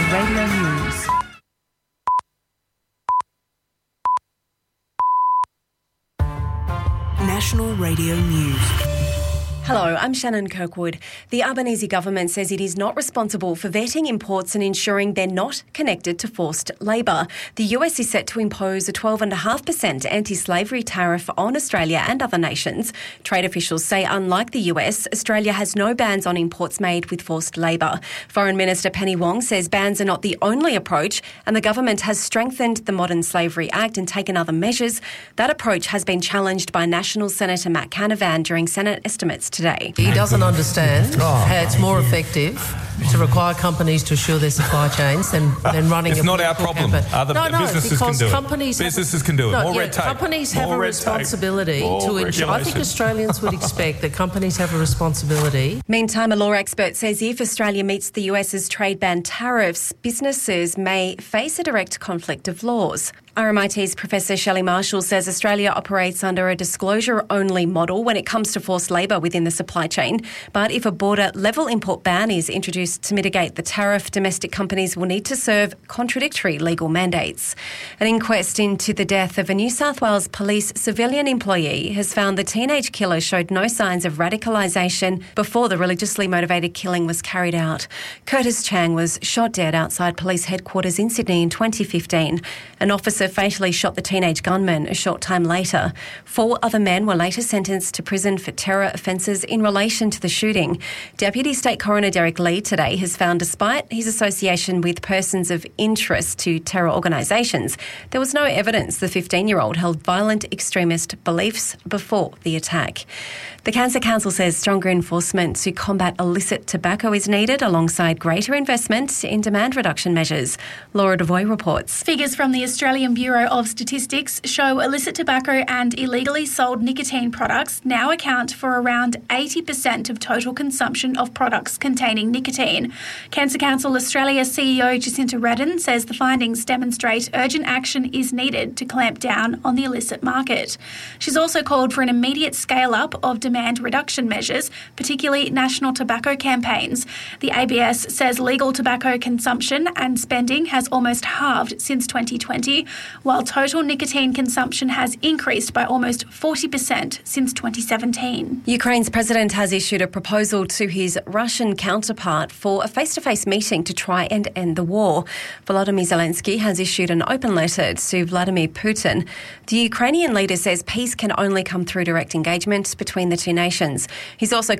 Radio News. National Radio News. Hello, I'm Shannon Kirkwood. The Albanese government says it is not responsible for vetting imports and ensuring they're not connected to forced labour. The US is set to impose a 12.5% anti-slavery tariff on Australia and other nations. Trade officials say, unlike the US, Australia has no bans on imports made with forced labour. Foreign Minister Penny Wong says bans are not the only approach, and the government has strengthened the Modern Slavery Act and taken other measures. That approach has been challenged by National Senator Matt Canavan during Senate estimates today. He doesn't understand how it's more effective to require companies to assure their supply chains than running it's a not our problem. campaign. Other businesses can do it. Businesses can do it. More red tape. Companies have a responsibility to ensure. I think Australians would expect that companies have a responsibility. Meantime, a law expert says if Australia meets the US's trade ban tariffs, businesses may face a direct conflict of laws. RMIT's Professor Shelley Marshall says Australia operates under a disclosure-only model when it comes to forced labour within the supply chain. But if a border-level import ban is introduced to mitigate the tariff, domestic companies will need to serve contradictory legal mandates. An inquest into the death of a New South Wales police civilian employee has found the teenage killer showed no signs of radicalisation before the religiously motivated killing was carried out. Curtis Chang was shot dead outside police headquarters in Sydney in 2015. An officer fatally shot the teenage gunman a short time later. 4 other men were later sentenced to prison for terror offences in relation to the shooting. Deputy State Coroner Derek Lee today has found despite his association with persons of interest to terror organisations, there was no evidence the 15-year-old held violent extremist beliefs before the attack. The Cancer Council says stronger enforcement to combat illicit tobacco is needed alongside greater investment in demand reduction measures. Laura Devoy reports. Figures from the Australian Bureau of Statistics show illicit tobacco and illegally sold nicotine products now account for around 80% of total consumption of products containing nicotine. Cancer Council Australia CEO Jacinta Redden says the findings demonstrate urgent action is needed to clamp down on the illicit market. She's also called for an immediate scale-up of demand reduction measures, particularly national tobacco campaigns. The ABS says legal tobacco consumption and spending has almost halved since 2020, while total nicotine consumption has increased by almost 40% since 2017. Ukraine's president has issued a proposal to his Russian counterpart for a face-to-face meeting to try and end the war. Volodymyr Zelensky has issued an open letter to Vladimir Putin. The Ukrainian leader says peace can only come through direct engagement between the two nations. He's also